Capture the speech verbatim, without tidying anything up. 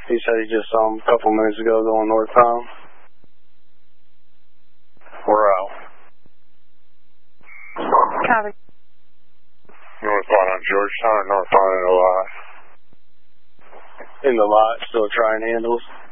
He said he just saw him a couple minutes ago going northbound. We're out. Copy. Northbound on Georgetown or northbound in the lot? In the lot, still trying handles.